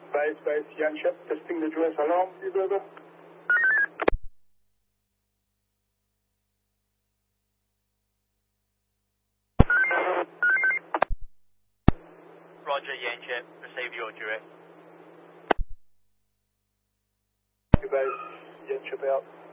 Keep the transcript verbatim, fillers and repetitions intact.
Base, base, Yanship, testing the Joyce alarm, please over. Roger, Yanship, receive your direct. Base, Yanship out.